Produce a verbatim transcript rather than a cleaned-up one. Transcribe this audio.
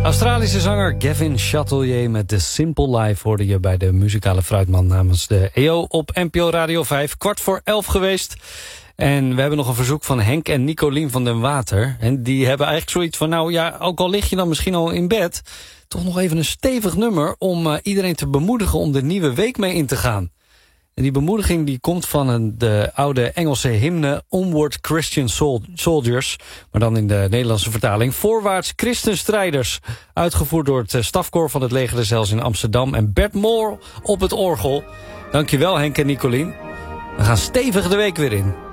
Australische zanger Gavin Chatelier met The Simple Life hoorde je bij de muzikale fruitman namens de E O op N P O Radio vijf. Kwart voor elf geweest. En we hebben nog een verzoek van Henk en Nicolien van den Water. En die hebben eigenlijk zoiets van, nou ja, ook al lig je dan misschien al in bed, toch nog even een stevig nummer om uh, iedereen te bemoedigen om de nieuwe week mee in te gaan. En die bemoediging die komt van een, de oude Engelse hymne Onward Christian Sol- Soldiers, maar dan in de Nederlandse vertaling Voorwaarts Christenstrijders, uitgevoerd door het uh, stafkoor van het Leger des Heils in Amsterdam en Bert Moor op het orgel. Dankjewel Henk en Nicolien. We gaan stevig de week weer in.